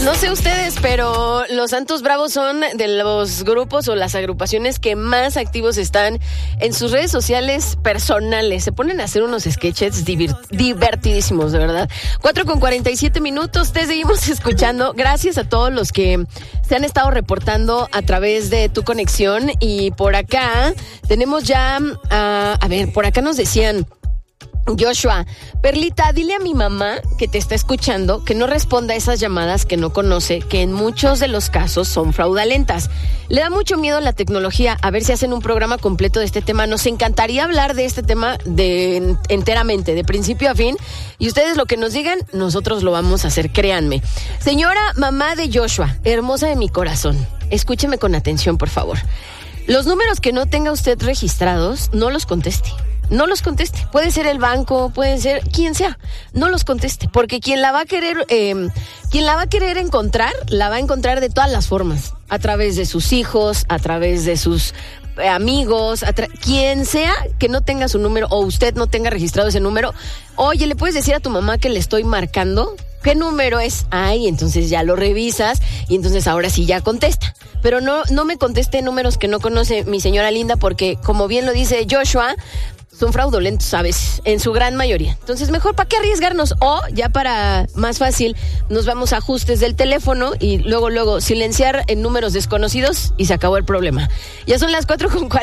No sé ustedes, pero los Santos Bravos son de los grupos o las agrupaciones que más activos están en sus redes sociales personales. Se ponen a hacer unos sketches divertidísimos, de verdad. 4:47, te seguimos escuchando. Gracias a todos los que se han estado reportando a través de tu conexión. Y por acá tenemos ya, por acá nos decían... Joshua, Perlita, dile a mi mamá que te está escuchando que no responda a esas llamadas que no conoce, que en muchos de los casos son fraudulentas. Le da mucho miedo la tecnología. A ver si hacen un programa completo de este tema. Nos encantaría hablar de este tema enteramente, de principio a fin. Y ustedes lo que nos digan, nosotros lo vamos a hacer, créanme. Señora mamá de Joshua, hermosa de mi corazón, escúcheme con atención, por favor. Los números que no tenga usted registrados, no los conteste. No los conteste. Puede ser el banco, puede ser quien sea. No los conteste, porque quien la va a querer encontrar, la va a encontrar de todas las formas. A través de sus hijos, a través de sus amigos, quien sea que no tenga su número o usted no tenga registrado ese número. Oye, ¿le puedes decir a tu mamá que le estoy marcando? ¿Qué número es? Ay, entonces ya lo revisas y entonces ahora sí ya contesta. Pero no me conteste números que no conoce mi señora linda, porque como bien lo dice Joshua, son fraudulentos a veces, en su gran mayoría. Entonces, mejor, ¿para qué arriesgarnos? O, ya para más fácil, nos vamos a ajustes del teléfono y luego silenciar en números desconocidos y se acabó el problema. Ya son las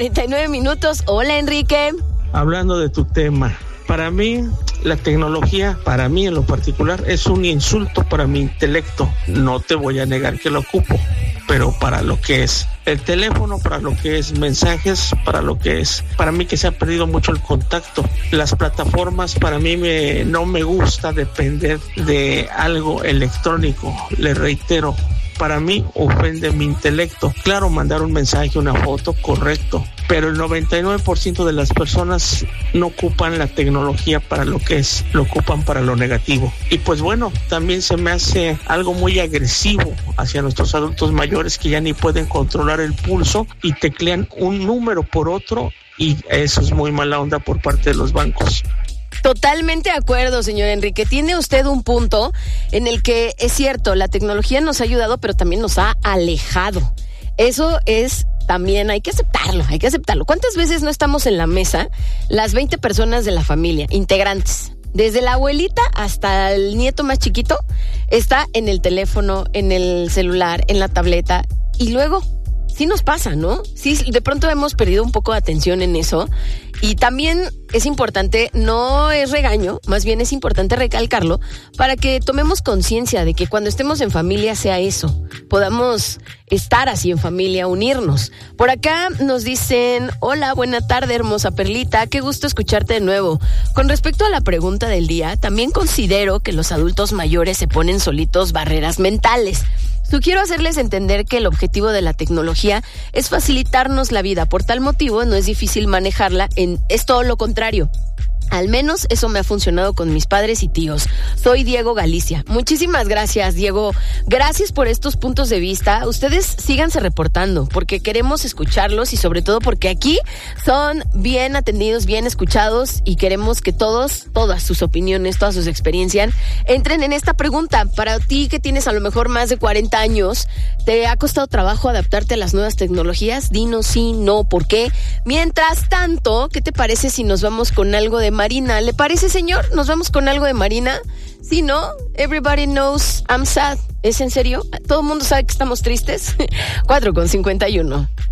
4:49. Hola, Enrique. Hablando de tu tema, para mí, la tecnología, para mí en lo particular, es un insulto para mi intelecto. No te voy a negar que lo ocupo, pero para lo que es el teléfono, para lo que es mensajes, para lo que es, para mí que se ha perdido mucho el contacto. Las plataformas, para mí no me gusta depender de algo electrónico, le reitero. Para mí ofende mi intelecto. Claro, mandar un mensaje, una foto, correcto, pero el 99% de las personas no ocupan la tecnología para lo que es, lo ocupan para lo negativo. Y pues bueno, también se me hace algo muy agresivo hacia nuestros adultos mayores que ya ni pueden controlar el pulso y teclean un número por otro, y eso es muy mala onda por parte de los bancos. Totalmente de acuerdo, señor Enrique. Tiene usted un punto en el que es cierto, la tecnología nos ha ayudado, pero también nos ha alejado. Eso es también, hay que aceptarlo. ¿Cuántas veces no estamos en la mesa, las 20 personas de la familia, integrantes? Desde la abuelita hasta el nieto más chiquito, está en el teléfono, en el celular, en la tableta, y luego... Sí nos pasa, ¿no? Sí, de pronto hemos perdido un poco de atención en eso. Y también es importante, no es regaño, más bien es importante recalcarlo, para que tomemos conciencia de que cuando estemos en familia sea eso, podamos estar así en familia, unirnos. Por acá nos dicen, hola, buena tarde, hermosa Perlita, qué gusto escucharte de nuevo. Con respecto a la pregunta del día, también considero que los adultos mayores se ponen solitos barreras mentales. Sugiero hacerles entender que el objetivo de la tecnología es facilitarnos la vida. Por tal motivo, no es difícil manejarla, es todo lo contrario. Al menos eso me ha funcionado con mis padres y tíos. Soy Diego Galicia. Muchísimas gracias, Diego. Gracias por estos puntos de vista. Ustedes síganse reportando porque queremos escucharlos y sobre todo porque aquí son bien atendidos, bien escuchados y queremos que todas sus opiniones, todas sus experiencias entren en esta pregunta. Para ti que tienes a lo mejor más de 40 años, ¿te ha costado trabajo adaptarte a las nuevas tecnologías? Dinos sí, no, ¿por qué? Mientras tanto, ¿qué te parece si nos vamos con algo de Marina? ¿Le parece, señor? ¿Nos vamos con algo de Marina? Si no, everybody knows I'm sad. ¿Es en serio? ¿Todo el mundo sabe que estamos tristes? 4:51.